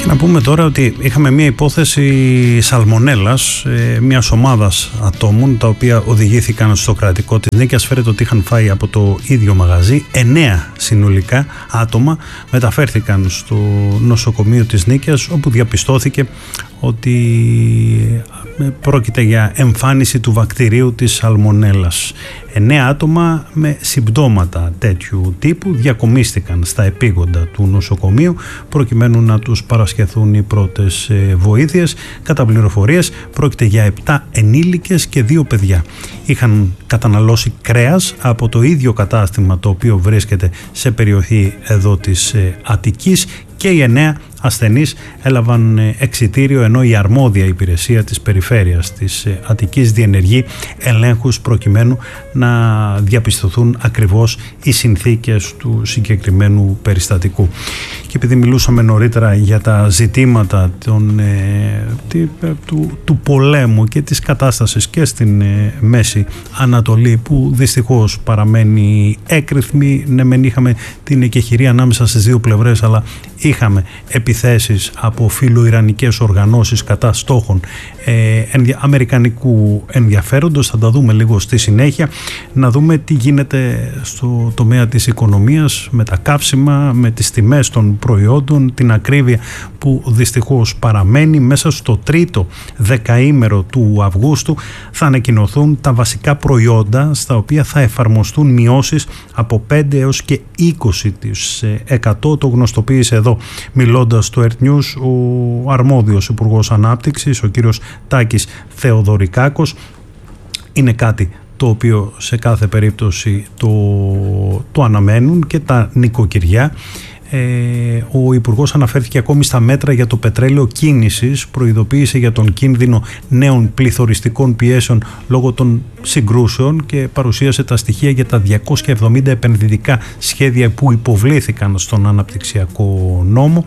Να πούμε τώρα ότι είχαμε μια υπόθεση σαλμονέλας μιας ομάδας ατόμων τα οποία οδηγήθηκαν στο κρατικό της Νίκαιας. Φέρεται ότι είχαν φάει από το ίδιο μαγαζί. 9 συνολικά άτομα μεταφέρθηκαν στο νοσοκομείο της Νίκαιας, όπου διαπιστώθηκε ότι πρόκειται για εμφάνιση του βακτηρίου της σαλμονέλας. 9 άτομα με συμπτώματα τέτοιου τύπου διακομίστηκαν στα επίγοντα του νοσοκομείου προκειμένου να τους παρασχεθούν οι πρώτες βοήθειες. Κατά πληροφορίες πρόκειται για 7 ενήλικες και 2 παιδιά. Είχαν καταναλώσει κρέας από το ίδιο κατάστημα το οποίο βρίσκεται σε περιοχή εδώ της Αττικής, και οι 9 ασθενείς έλαβαν εξιτήριο, ενώ η αρμόδια υπηρεσία της περιφέρειας της Αττικής διενεργεί ελέγχους προκειμένου να διαπιστωθούν ακριβώς οι συνθήκες του συγκεκριμένου περιστατικού. Και επειδή μιλούσαμε νωρίτερα για τα ζητήματα του πολέμου και της κατάστασης και στην Μέση Ανατολή, που δυστυχώς παραμένει έκρηθμη, ναι μεν είχαμε την εκεχηρία ανάμεσα στις δύο πλευρές, αλλά είχαμε επιθέσεις από φιλοϊρανικές οργανώσεις κατά στόχων αμερικανικού ενδιαφέροντος. Θα τα δούμε λίγο στη συνέχεια. Να δούμε τι γίνεται στο τομέα της οικονομίας, με τα καύσιμα, με τις τιμές των προϊόντων, την ακρίβεια που δυστυχώς παραμένει. Μέσα στο τρίτο δεκαήμερο του Αυγούστου θα ανακοινωθούν τα βασικά προϊόντα στα οποία θα εφαρμοστούν μειώσεις από 5 έως και 20%. Το γνωστοποίησε εδώ, μιλώντας στο Earth News, ο αρμόδιος Υπουργός Ανάπτυξης, ο κύριος Τάκης Θεοδωρικάκος. Είναι κάτι το οποίο σε κάθε περίπτωση το αναμένουν και τα νοικοκυριά. Ο Υπουργός αναφέρθηκε ακόμη στα μέτρα για το πετρέλαιο κίνησης, προειδοποίησε για τον κίνδυνο νέων πληθωριστικών πιέσεων λόγω των συγκρούσεων και παρουσίασε τα στοιχεία για τα 270 επενδυτικά σχέδια που υποβλήθηκαν στον αναπτυξιακό νόμο.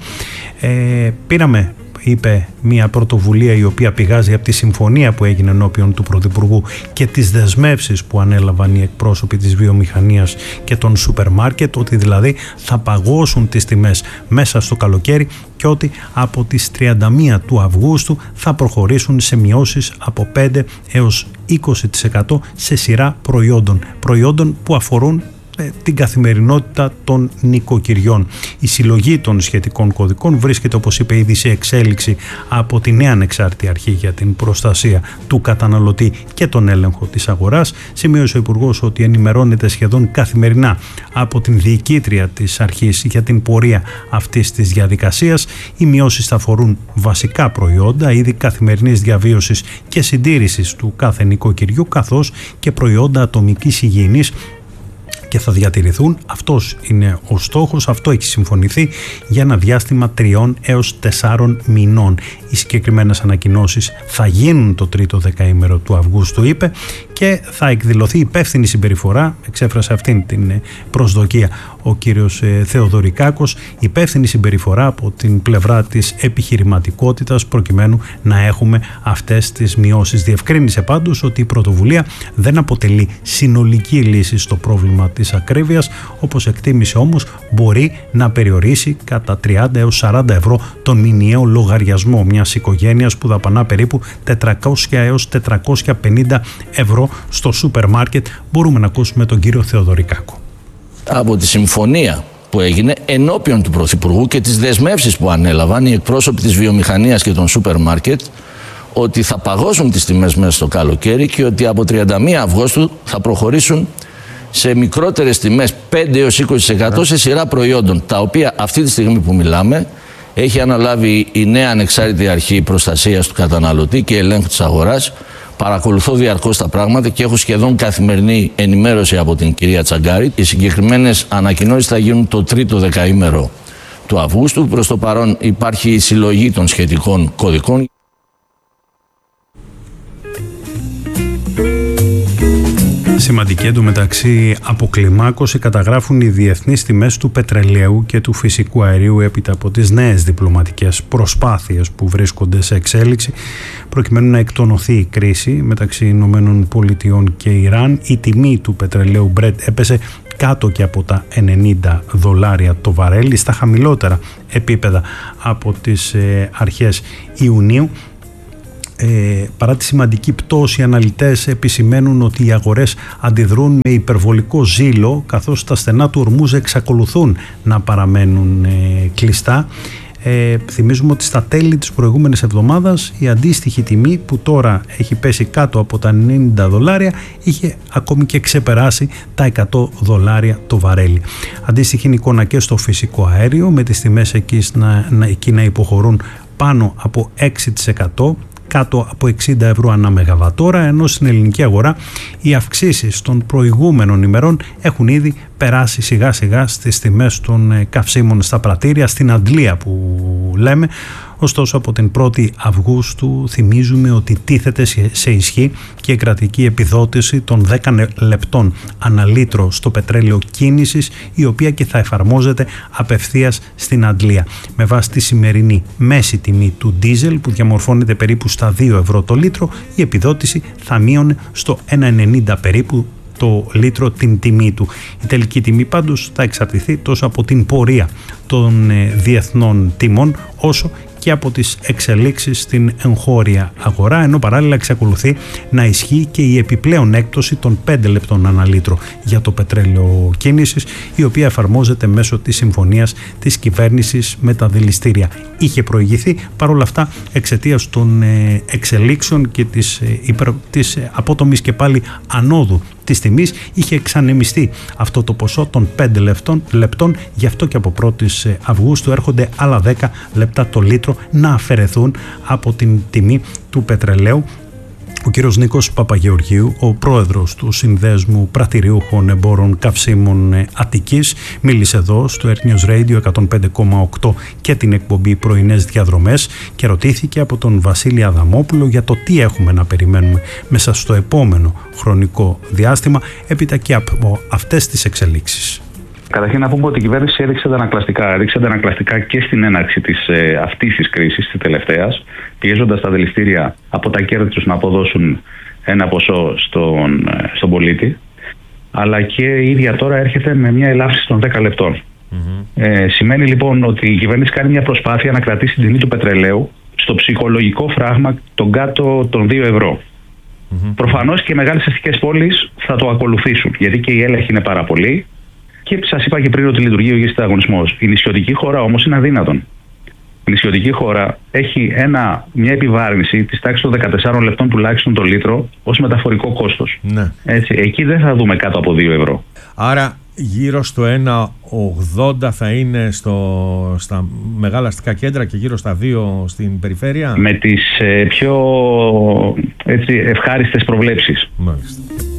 Πήραμε, είπε, μια πρωτοβουλία η οποία πηγάζει από τη συμφωνία που έγινε ενώπιον του Πρωθυπουργού και τις δεσμεύσεις που ανέλαβαν οι εκπρόσωποι της βιομηχανίας και των σούπερ μάρκετ, ότι δηλαδή θα παγώσουν τις τιμές μέσα στο καλοκαίρι και ότι από τις 31 του Αυγούστου θα προχωρήσουν σε μειώσεις από 5 έως 20% σε σειρά προϊόντων που αφορούν την καθημερινότητα των νοικοκυριών. Η συλλογή των σχετικών κωδικών βρίσκεται, όπως είπε, ήδη σε εξέλιξη από τη νέα ανεξάρτητη αρχή για την προστασία του καταναλωτή και τον έλεγχο της αγοράς. Σημείωσε ο Υπουργός ότι ενημερώνεται σχεδόν καθημερινά από την διοικήτρια της αρχής για την πορεία αυτής της διαδικασίας. Οι μειώσεις θα αφορούν βασικά προϊόντα, είδη καθημερινής διαβίωσης και συντήρησης του κάθε νοικοκυριού, καθώς και προϊόντα ατομικής υγιεινής, και θα διατηρηθούν. Αυτός είναι ο στόχος, αυτό έχει συμφωνηθεί για ένα διάστημα 3 έως 4 μηνών. Οι συγκεκριμένες ανακοινώσεις θα γίνουν το τρίτο δεκαήμερο του Αυγούστου, είπε, και θα εκδηλωθεί υπεύθυνη συμπεριφορά, εξέφρασε αυτήν την προσδοκία ο κύριος Θεοδωρικάκος, υπεύθυνη συμπεριφορά από την πλευρά της επιχειρηματικότητας προκειμένου να έχουμε αυτές τις μειώσεις. Διευκρίνησε πάντως ότι η πρωτοβουλία δεν αποτελεί συνολική λύση στο πρόβλημα της ακρίβειας, όπως εκτίμησε όμως μπορεί να περιορίσει κατά 30 έως 40 ευρώ τον μηνιαίο λογαριασμό μιας οικογένειας που δαπανά περίπου 400 έως 450 ευρώ στο σούπερ μάρκετ. Μπορούμε να ακούσουμε τον κύριο Θεοδωρικάκο. Από τη συμφωνία που έγινε ενώπιον του Πρωθυπουργού και τις δεσμεύσεις που ανέλαβαν οι εκπρόσωποι της βιομηχανίας και των σούπερ μάρκετ, ότι θα παγώσουν τις τιμές μέσα στο καλοκαίρι και ότι από 31 Αυγούστου θα προχωρήσουν σε μικρότερες τιμές 5 έως 20% σε σειρά προϊόντων, τα οποία αυτή τη στιγμή που μιλάμε έχει αναλάβει η νέα ανεξάρτητη αρχή προστασίας του καταναλωτή και ελέγχου της αγοράς. Παρακολουθώ διαρκώς τα πράγματα και έχω σχεδόν καθημερινή ενημέρωση από την κυρία Τσαγκάρη. Οι συγκεκριμένες ανακοινώσεις θα γίνουν το τρίτο δεκαήμερο του Αυγούστου. Προς το παρόν υπάρχει η συλλογή των σχετικών κωδικών. Σημαντική εντωμεταξύ αποκλιμάκωση καταγράφουν οι διεθνείς τιμές του πετρελαίου και του φυσικού αερίου έπειτα από τις νέες διπλωματικές προσπάθειες που βρίσκονται σε εξέλιξη προκειμένου να εκτονωθεί η κρίση μεταξύ Ηνωμένων Πολιτειών και Ιράν. Η τιμή του πετρελαίου Brent έπεσε κάτω και από τα $90 το βαρέλι, στα χαμηλότερα επίπεδα από τις αρχές Ιουνίου. Παρά τη σημαντική πτώση, οι αναλυτές επισημαίνουν ότι οι αγορές αντιδρούν με υπερβολικό ζήλο, καθώς τα στενά του Ορμούζ εξακολουθούν να παραμένουν κλειστά. Θυμίζουμε ότι στα τέλη της προηγούμενης εβδομάδας η αντίστοιχη τιμή, που τώρα έχει πέσει κάτω από τα $90, είχε ακόμη και ξεπεράσει τα $100 το βαρέλι. Αντίστοιχη είναι εικόνα και στο φυσικό αέριο, με τις τιμές εκεί να υποχωρούν πάνω από 6%, κάτω από 60 ευρώ ανά μεγαβατόρα, ενώ στην ελληνική αγορά οι αυξήσεις των προηγούμενων ημερών έχουν ήδη περάσει σιγά σιγά στις τιμές των καυσίμων στα πρατήρια, στην αντλία που λέμε. Ωστόσο, από την 1η Αυγούστου θυμίζουμε ότι τίθεται σε ισχύ και η κρατική επιδότηση των 10 λεπτών ανά λίτρο στο πετρέλαιο κίνησης, η οποία και θα εφαρμόζεται απευθείας στην αντλία. Με βάση τη σημερινή μέση τιμή του ντίζελ, που διαμορφώνεται περίπου στα 2 ευρώ το λίτρο, η επιδότηση θα μείωνε στο 1,90 περίπου το λίτρο την τιμή του. Η τελική τιμή πάντως θα εξαρτηθεί τόσο από την πορεία των διεθνών τιμών, όσο και από τις εξελίξεις στην εγχώρια αγορά, ενώ παράλληλα εξακολουθεί να ισχύει και η επιπλέον έκπτωση των 5 λεπτών ανά λίτρο για το πετρέλαιο κίνησης, η οποία εφαρμόζεται μέσω της συμφωνίας της κυβέρνησης με τα δηληστήρια. Είχε προηγηθεί, παρόλα αυτά, εξαιτίας των εξελίξεων και της απότομης και πάλι ανόδου της τιμής, είχε εξανεμιστεί αυτό το ποσό των 5 λεπτών, γι' αυτό και από 1η Αυγούστου έρχονται άλλα 10 λεπτά το λίτρο να αφαιρεθούν από την τιμή του πετρελαίου. Ο κύριος Νίκος Παπαγεωργίου, ο πρόεδρος του Συνδέσμου Πρατηριούχων Εμπόρων Καυσίμων Αττικής, μίλησε εδώ στο Earth News Radio 105,8 και την εκπομπή Πρωινές Διαδρομές και ρωτήθηκε από τον Βασίλη Αδαμόπουλο για το τι έχουμε να περιμένουμε μέσα στο επόμενο χρονικό διάστημα έπειτα και από αυτές τις εξελίξεις. Καταρχήν να πούμε ότι η κυβέρνηση έδειξε αντανακλαστικά και στην έναρξη αυτής της κρίσης, της τελευταίας, πιέζοντας τα δηληστήρια από τα κέρδη τους να αποδώσουν ένα ποσό στον πολίτη, αλλά και η ίδια τώρα έρχεται με μια ελάφρυνση των 10 λεπτών. Σημαίνει λοιπόν ότι η κυβέρνηση κάνει μια προσπάθεια να κρατήσει την τιμή του πετρελαίου στο ψυχολογικό φράγμα των κάτω των 2 ευρώ. Προφανώς και οι μεγάλες αστικές πόλεις θα το ακολουθήσουν, γιατί και οι έλεγχοι είναι πάρα πολλοί. Και σας είπα και πριν ότι λειτουργεί ο υγιής ανταγωνισμός. Η νησιωτική χώρα όμως είναι αδύνατον. Η νησιωτική χώρα έχει μια επιβάρυνση της τάξης των 14 λεπτών τουλάχιστον το λίτρο ως μεταφορικό κόστος. Ναι. Έτσι, εκεί δεν θα δούμε κάτω από 2 ευρώ. Άρα γύρω στο 1,80 θα είναι στα μεγάλα αστικά κέντρα και γύρω στα 2 στην περιφέρεια. Με τις πιο ευχάριστες προβλέψεις. Μάλιστα.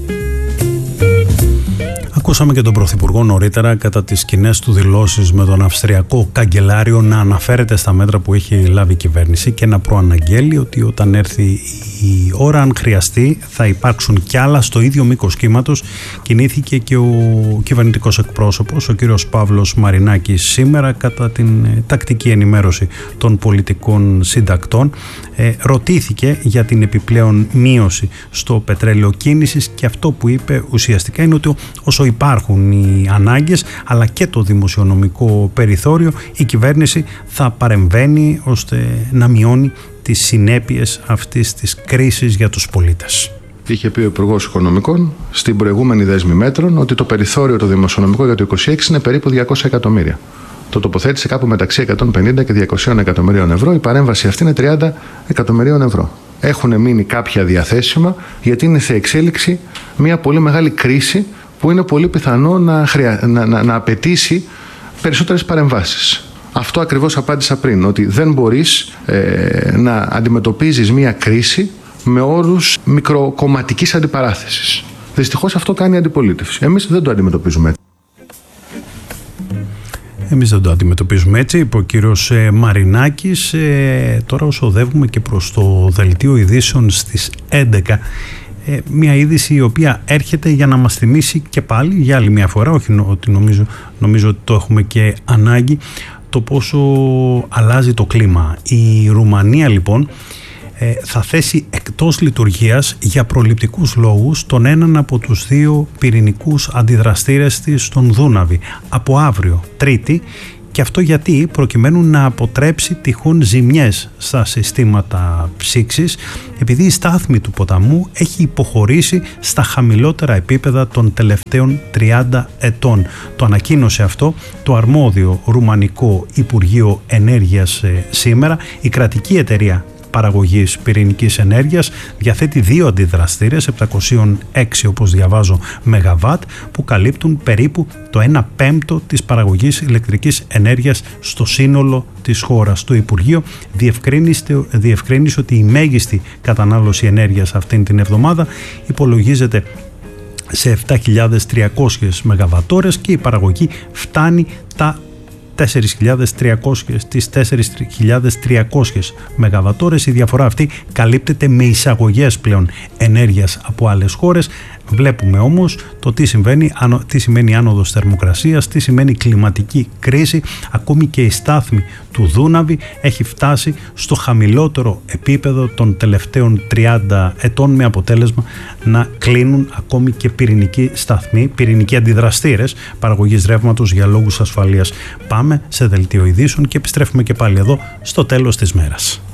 Ακούσαμε και τον Πρωθυπουργό νωρίτερα κατά τις κοινές του δηλώσεις με τον Αυστριακό Καγκελάριο να αναφέρεται στα μέτρα που έχει λάβει η κυβέρνηση και να προαναγγέλει ότι όταν έρθει η ώρα, αν χρειαστεί, θα υπάρξουν κι άλλα στο ίδιο μήκος κύματος. Κινήθηκε και ο κυβερνητικός εκπρόσωπος, ο κύριος Παύλος Μαρινάκης, σήμερα κατά την τακτική ενημέρωση των πολιτικών συντακτών. Ρωτήθηκε για την επιπλέον μείωση στο πετρέλαιο κίνησης και αυτό που είπε ουσιαστικά είναι ότι όσο υπάρχουν οι ανάγκες αλλά και το δημοσιονομικό περιθώριο, η κυβέρνηση θα παρεμβαίνει ώστε να μειώνει τις συνέπειες αυτής της κρίσης για τους πολίτες. Είχε πει ο Υπουργός Οικονομικών στην προηγούμενη δέσμη μέτρων ότι το περιθώριο το δημοσιονομικό για το 2026 είναι περίπου 200 εκατομμύρια. Το τοποθέτησε κάπου μεταξύ 150 και 200 εκατομμυρίων ευρώ. Η παρέμβαση αυτή είναι 30 εκατομμυρίων ευρώ. Έχουν μείνει κάποια διαθέσιμα γιατί είναι σε εξέλιξη μια πολύ μεγάλη κρίση που είναι πολύ πιθανό να απαιτήσει περισσότερες παρεμβάσεις. Αυτό ακριβώς απάντησα πριν, ότι δεν μπορείς να αντιμετωπίζεις μια κρίση με όρους μικροκομματικής αντιπαράθεσης. Δυστυχώς αυτό κάνει η αντιπολίτευση. Εμείς δεν το αντιμετωπίζουμε έτσι. Εμείς δεν το αντιμετωπίζουμε έτσι, είπε ο κύριος Μαρινάκης. Τώρα όσο οδεύουμε και προς το δελτίο ειδήσεων στις 11, μια είδηση η οποία έρχεται για να μας θυμίσει και πάλι για άλλη μια φορά, όχι ότι νομίζω ότι το έχουμε και ανάγκη, το πόσο αλλάζει το κλίμα. Η Ρουμανία λοιπόν θα θέσει εκτός λειτουργίας για προληπτικούς λόγους τον έναν από τους 2 πυρηνικούς αντιδραστήρες της στον Δούναβη από αύριο, Τρίτη, και αυτό γιατί προκειμένου να αποτρέψει τυχόν ζημιές στα συστήματα ψήξης, επειδή η στάθμη του ποταμού έχει υποχωρήσει στα χαμηλότερα επίπεδα των τελευταίων 30 ετών. Το ανακοίνωσε αυτό το αρμόδιο Ρουμανικό Υπουργείο Ενέργειας σήμερα. Η κρατική εταιρεία παραγωγής πυρηνικής ενέργειας διαθέτει 2 αντιδραστήρες 706, όπως διαβάζω, ΜΒ, που καλύπτουν περίπου το 1/5 της παραγωγής ηλεκτρικής ενέργειας στο σύνολο της χώρας. Το Υπουργείο διευκρίνησε ότι η μέγιστη κατανάλωση ενέργειας αυτήν την εβδομάδα υπολογίζεται σε 7.300 ΜΒ και η παραγωγή φτάνει τις 4.300 ΜΒ. Η διαφορά αυτή καλύπτεται με εισαγωγές πλέον ενέργειας από άλλες χώρες. Βλέπουμε όμως το τι σημαίνει άνοδος θερμοκρασίας, τι σημαίνει κλιματική κρίση. Ακόμη και η στάθμη του Δούναβη έχει φτάσει στο χαμηλότερο επίπεδο των τελευταίων 30 ετών, με αποτέλεσμα να κλείνουν ακόμη και πυρηνικοί σταθμοί, πυρηνικοί αντιδραστήρες παραγωγής ρεύματος για λόγους ασφαλείας. Πάμε σε δελτίο ειδήσεων και επιστρέφουμε και πάλι εδώ στο τέλος της μέρας.